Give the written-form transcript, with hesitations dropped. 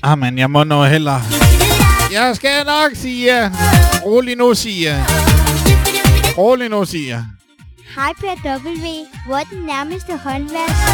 Amen, jeg må nå heller. Jeg skal nok sige. Rolig nu, siger. Rolig nu, siger. Hej Per W. Hvor er den nærmeste håndvask?